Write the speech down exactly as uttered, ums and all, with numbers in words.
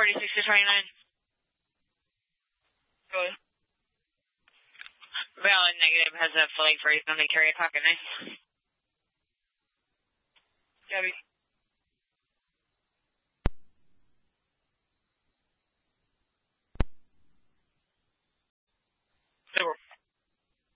forty-six to twenty-nine. Go ahead. Valid negative has a flag for you on the carrier pocket nine. Copy.